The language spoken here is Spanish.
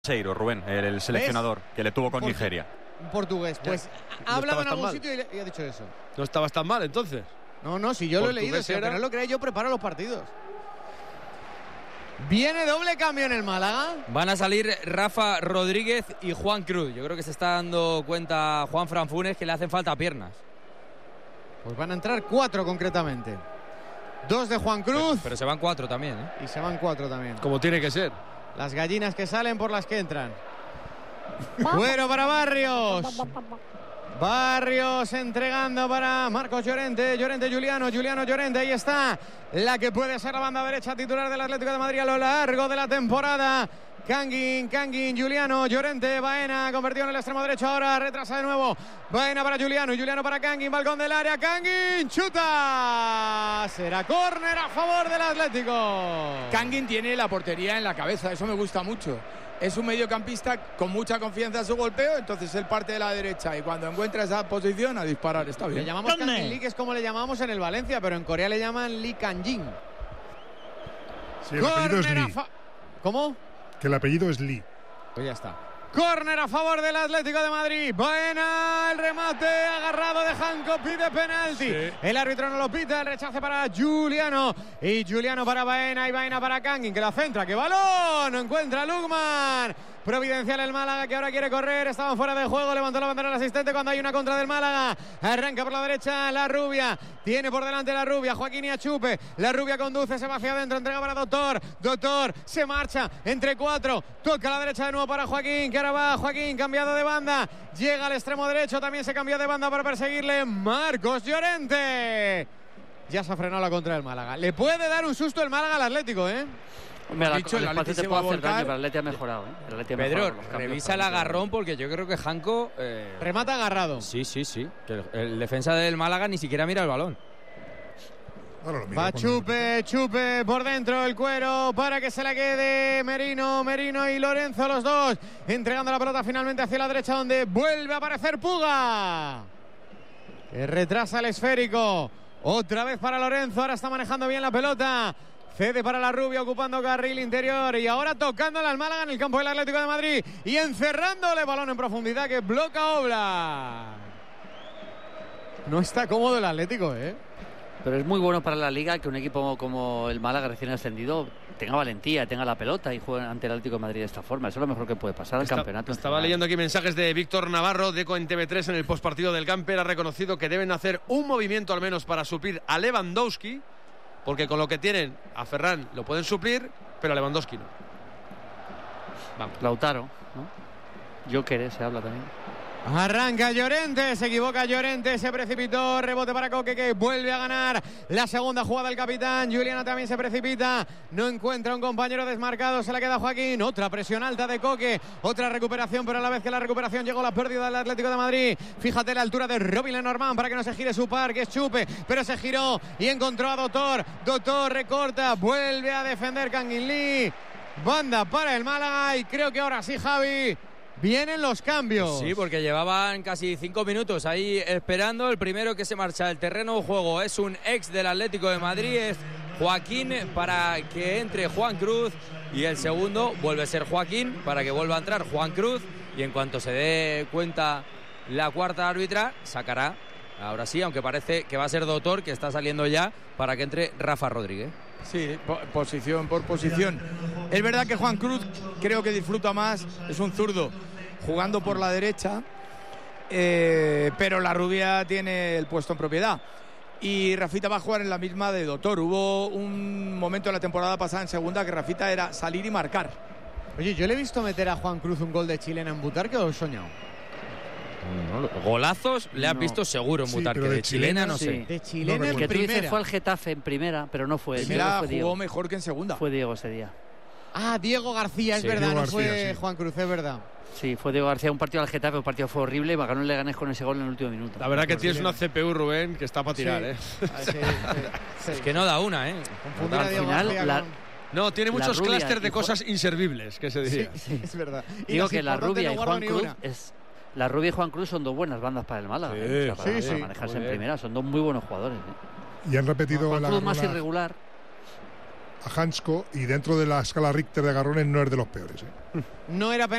Seiro, Rubén, el seleccionador que le tuvo con Nigeria. Un portugués. Pues ha hablado en algún sitio y ha dicho eso. No estabas tan mal, entonces. No, si yo lo he leído. Si aunque no lo creáis, yo preparo los partidos. Viene doble cambio en el Málaga. Van a salir Rafa Rodríguez y Juan Cruz. Yo creo que se está dando cuenta Juan Fran Funes que le hacen falta piernas. Pues van a entrar 4 concretamente. 2 de Juan Cruz. Pero se van 4 también, ¿eh? Y se van 4 también. Como tiene que ser. Las gallinas que salen por las que entran. Cuero para Barrios. Barrios entregando para Marcos Llorente. Llorente, Juliano, Llorente. Ahí está la que puede ser la banda derecha titular del Atlético de Madrid a lo largo de la temporada. Kangin, Juliano, Llorente, Baena, convertido en el extremo derecho, ahora retrasa de nuevo. Baena para Juliano para Kangin, balcón del área, Kangin, chuta. Será córner a favor del Atlético. Kangin tiene la portería en la cabeza, eso me gusta mucho. Es un mediocampista con mucha confianza en su golpeo, entonces él parte de la derecha y cuando encuentra esa posición a disparar, está bien. Le llamamos Kangin Lee, que es como le llamamos en el Valencia, pero en Corea le llaman Lee Kang-jin. Sí, el apellido es Lee. ¿Cómo? Que el apellido es Lee. Pues ya está. Córner a favor del Atlético de Madrid. Buena el remate agarrado de Janko, pide penalti. Sí. El árbitro no lo pita, el rechace para Juliano. Y Juliano para Baena y Baena para Kangin, que la centra. ¡Qué balón! No encuentra Lukman. Providencial el Málaga, que ahora quiere correr. Estaban fuera de juego, levantó la bandera el asistente cuando hay una contra del Málaga. Arranca por la derecha la Rubia. Tiene por delante la Rubia, Joaquín y Achupe. La Rubia conduce, se va hacia adentro, entrega para Doctor se marcha entre 4. Toca a la derecha de nuevo para Joaquín, que ahora va Joaquín, cambiado de banda. Llega al extremo derecho, también se cambió de banda para perseguirle Marcos Llorente. Ya se ha frenado la contra del Málaga. Le puede dar un susto el Málaga al Atlético, ¿eh? Hombre, el espacio te puede hacer daño, pero el Atleti ha mejorado, ¿eh? Pedro, revisa el agarrón porque yo creo que Janko... remata agarrado. Sí. Que el defensa del Málaga ni siquiera mira el balón. Va Chupe por dentro el Cuero para que se la quede Merino y Lorenzo, los dos entregando la pelota finalmente hacia la derecha, donde vuelve a aparecer Puga, que retrasa el esférico. Otra vez para Lorenzo, ahora está manejando bien la pelota. Cede para la Rubia, ocupando carril interior y ahora tocándole al Málaga en el campo del Atlético de Madrid y encerrándole balón en profundidad que bloca Oblak. No está cómodo el Atlético, ¿eh? Pero es muy bueno para la Liga que un equipo como el Málaga recién ascendido tenga valentía, tenga la pelota y juegue ante el Atlético de Madrid de esta forma. Eso es lo mejor que puede pasar al campeonato. Estaba leyendo aquí mensajes de Víctor Navarro, de en TV3 en el postpartido del Camper. Ha reconocido que deben hacer un movimiento al menos para suplir a Lewandowski, porque con lo que tienen a Ferran lo pueden suplir, pero a Lewandowski no. Vamos. Lautaro, ¿no? Joker, se habla también. Arranca Llorente, se equivoca Llorente, se precipitó, rebote para Coque, que vuelve a ganar la segunda jugada del capitán. Juliana también se precipita, no encuentra un compañero desmarcado, se la queda Joaquín. Otra presión alta de Coque, otra recuperación, pero a la vez que la recuperación llegó la pérdida del Atlético de Madrid. Fíjate la altura de Robin Lenormand para que no se gire su par, que es Chupe, pero se giró y encontró a Doctor recorta, vuelve a defender Kangin Lee. Banda para el Málaga y creo que ahora sí, Javi, vienen los cambios. Sí, porque llevaban casi 5 minutos ahí esperando. El primero que se marcha del terreno de juego es un ex del Atlético de Madrid, es Joaquín, para que entre Juan Cruz. Y el segundo vuelve a ser Joaquín para que vuelva a entrar Juan Cruz. Y en cuanto se dé cuenta la cuarta árbitra, sacará, ahora sí, aunque parece que va a ser Doctor, que está saliendo ya, para que entre Rafa Rodríguez. Sí, posición por posición. Es verdad que Juan Cruz creo que disfruta más, es un zurdo jugando por la derecha, pero la Rubia tiene el puesto en propiedad. Y Rafita va a jugar en la misma de Doctor. Hubo un momento en la temporada pasada en segunda que Rafita era salir y marcar. Oye, yo le he visto meter a Juan Cruz un gol de chilena en Butarque, ¿o he soñado? No, golazos le has visto seguro en Butarque, de chilena no sé. De chilena en primera. Que tú dices fue al Getafe en primera, pero no fue. Primera fue jugó Diego. Mejor que en segunda. Fue Diego ese día. Ah, Diego García, es verdad, Diego no García, fue Juan Cruz, es verdad. Sí, fue Diego García, un partido al Getafe, un partido fue horrible, ganó el Leganés con ese gol en el último minuto. La verdad que tienes una CPU, Rubén, que está para tirar, Es que no da una, Al final, no, tiene muchos clústeres de cosas inservibles, que se diría. Sí, es verdad. Y digo que la Rubia y Juan Cruz la Rubia y Juan Cruz son dos buenas bandas para el Málaga. Para manejarse en primera, son dos muy buenos jugadores. Y han repetido Juan Cruz más irregular. a Hansko y dentro de la escala Richter de agarrones no es de los peores. No era penal.